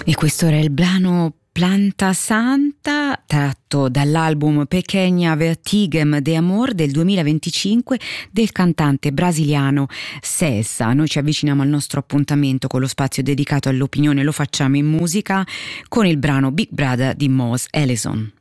E questo era il brano Planta Santa, tratto dall'album Pequeña Vertigem de Amor del 2025 del cantante brasiliano Cessa. Noi ci avviciniamo al nostro appuntamento con lo spazio dedicato all'opinione, lo facciamo in musica con il brano Big Brother di Mos Ellison.